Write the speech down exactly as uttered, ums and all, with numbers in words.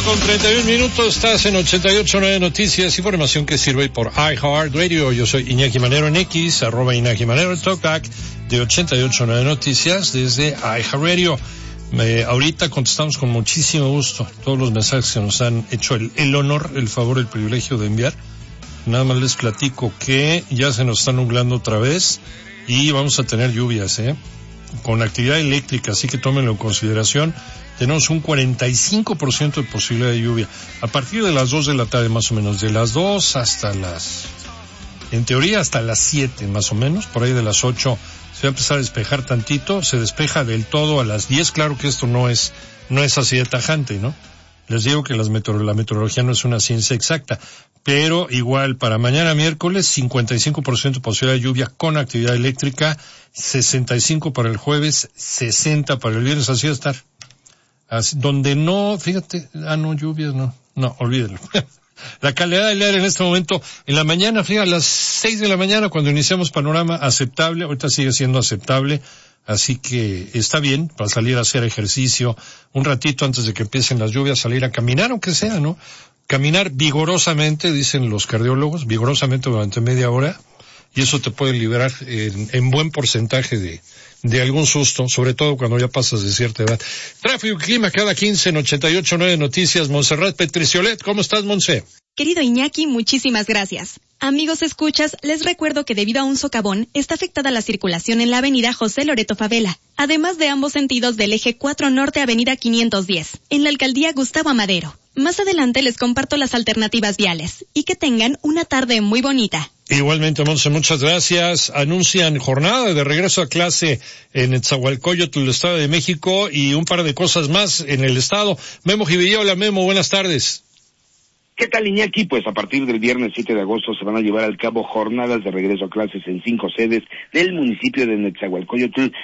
con treinta y un minutos, estás en ochenta y ocho punto nueve Noticias, información que sirve por iHeartRadio. Yo soy Iñaki Manero en X, arroba Iñaki Manero, talkback de ochenta y ocho punto nueve Noticias desde iHeartRadio. Eh, ahorita contestamos con muchísimo gusto todos los mensajes que nos han hecho el, el honor, el favor, el privilegio de enviar. Nada más les platico que ya se nos está nublando otra vez y vamos a tener lluvias, eh, con actividad eléctrica, así que tómenlo en consideración. Tenemos un cuarenta y cinco por ciento de posibilidad de lluvia a partir de las dos de la tarde, más o menos, de las dos hasta las, en teoría hasta las siete más o menos, por ahí de las ocho se va a empezar a despejar tantito, se despeja del todo a las diez. Claro que esto no es, no es así de tajante, ¿no? Les digo que las meteo- la meteorología no es una ciencia exacta, pero igual para mañana miércoles, cincuenta y cinco por ciento de posibilidad de lluvia con actividad eléctrica, sesenta y cinco para el jueves, sesenta para el viernes, así va a estar. Así, donde no, fíjate, ah, no, lluvias, no, no, olvídenlo. La calidad del aire en este momento, en la mañana, fíjate, a las seis de la mañana, cuando iniciamos panorama, aceptable, ahorita sigue siendo aceptable, así que está bien para salir a hacer ejercicio un ratito antes de que empiecen las lluvias, salir a caminar, aunque sea, ¿no? Caminar vigorosamente, dicen los cardiólogos, vigorosamente durante media hora, y eso te puede liberar en, en buen porcentaje de, de algún susto, sobre todo cuando ya pasas de cierta edad. Tráfico y clima cada quince en ochenta y ocho punto nueve Noticias. Montserrat Petriciolet, ¿cómo estás, Monse? Querido Iñaki, muchísimas gracias. Amigos escuchas, les recuerdo que debido a un socavón está afectada la circulación en la avenida José Loreto Favela, además de ambos sentidos del eje cuatro Norte avenida quinientos diez, en la alcaldía Gustavo Amadero. Más adelante les comparto las alternativas viales y que tengan una tarde muy bonita. Igualmente, Monse, muchas gracias. Anuncian jornada de regreso a clase en Netzahualcóyotl, el Estado de México, y un par de cosas más en el Estado. Memo Jiviría, hola Memo, buenas tardes. ¿Qué tal, Iñaki? Pues a partir del viernes siete de agosto se van a llevar al cabo jornadas de regreso a clases en cinco sedes del municipio de Netzahualcóyotl